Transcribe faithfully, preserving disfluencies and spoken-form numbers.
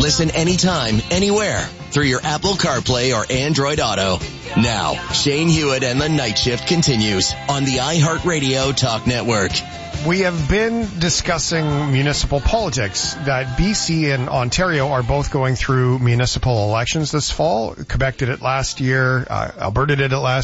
Listen anytime, anywhere, through your Apple CarPlay or Android Auto. Now, Shane Hewitt and the Night Shift continues on the iHeartRadio Talk Network. We have been discussing municipal politics, that B C and Ontario are both going through municipal elections this fall. Quebec did it last year. Uh, Alberta did it last